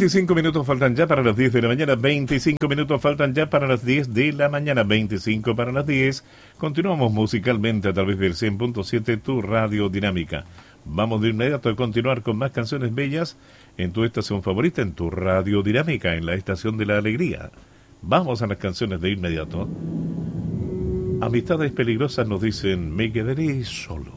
25 minutos faltan ya para las 10 de la mañana, 25 minutos faltan ya para las 10 de la mañana, 25 para las 10. Continuamos musicalmente a través del 100.7, tu radio dinámica. Vamos de inmediato a continuar con más canciones bellas en tu estación favorita, en tu radio dinámica, en la estación de la alegría. Vamos a las canciones de inmediato. Amistades peligrosas nos dicen, me quedaré solo.